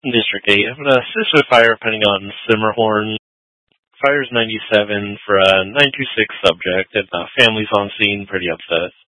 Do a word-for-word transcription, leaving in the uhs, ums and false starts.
District eight. I'm going to assist with firefighting on Simmerhorn. Fire's ninety-seven for a nine two six subject, and uh, family's on scene, pretty upset.